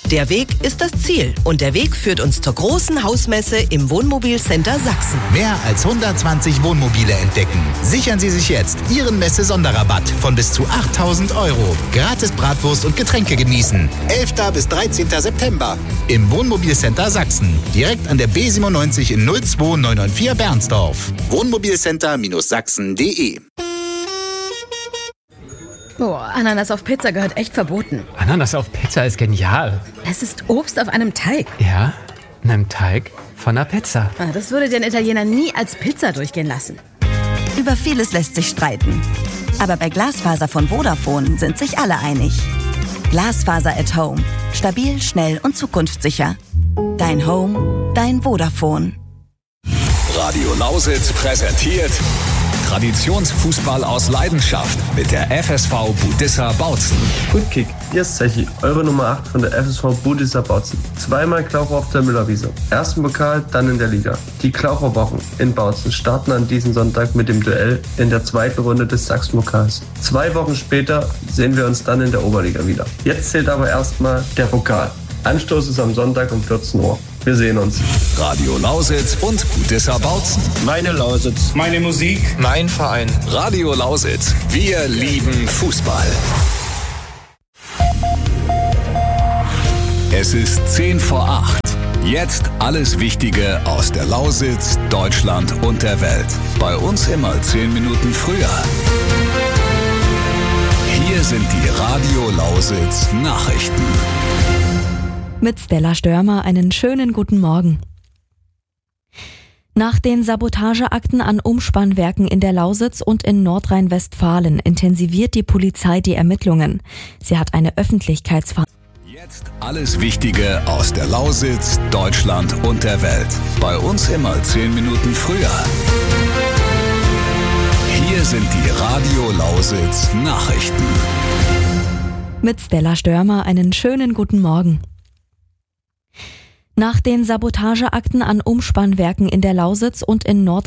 Der Weg ist das Ziel und der Weg führt uns zur großen Hausmesse im Wohnmobilcenter Sachsen. Mehr als 120 Wohnmobile entdecken. Sichern Sie sich jetzt Ihren Messe-Sonderrabatt von bis zu 8.000 €. Gratis Bratwurst und Getränke genießen. 11. bis 13. September im Wohnmobilcenter Sachsen. Direkt an der B97 in 02994 Bernsdorf. Wohnmobilcenter-sachsen.de. Boah, Ananas auf Pizza gehört echt verboten. Ananas auf Pizza ist genial. Es ist Obst auf einem Teig. Ja, einem Teig von einer Pizza. Das würde den Italiener nie als Pizza durchgehen lassen. Über vieles lässt sich streiten. Aber bei Glasfaser von Vodafone sind sich alle einig. Glasfaser at Home. Stabil, schnell und zukunftssicher. Dein Home, dein Vodafone. Radio Lausitz präsentiert Traditionsfußball aus Leidenschaft mit der FSV Budissa Bautzen. Gut Kick, hier ist Zechi, eure Nummer 8 von der FSV Budissa Bautzen. Zweimal Klaucher auf der Müllerwiese. Ersten Pokal, dann in der Liga. Die Klaucherwochen in Bautzen starten an diesem Sonntag mit dem Duell in der zweiten Runde des Sachsenpokals. 2 Wochen später sehen wir uns dann in der Oberliga wieder. Jetzt zählt aber erstmal der Pokal. Anstoß ist am Sonntag um 14 Uhr. Wir sehen uns. Radio Lausitz und Budissa Bautzen. Meine Lausitz. Meine Musik. Mein Verein. Radio Lausitz. Wir lieben Fußball. Es ist 10 vor 8. Jetzt alles Wichtige aus der Lausitz, Deutschland und der Welt. Bei uns immer 10 Minuten früher. Hier sind die Radio Lausitz Nachrichten. Mit Stella Störmer einen schönen guten Morgen. Nach den Sabotageakten an Umspannwerken in der Lausitz und in Nordrhein-Westfalen intensiviert die Polizei die Ermittlungen. Sie hat eine Öffentlichkeitsverhandlung. Jetzt alles Wichtige aus der Lausitz, Deutschland und der Welt. Bei uns immer 10 Minuten früher. Hier sind die Radio Lausitz Nachrichten. Mit Stella Störmer einen schönen guten Morgen. Nach den Sabotageakten an Umspannwerken in der Lausitz und in Nordrhein-Westfalen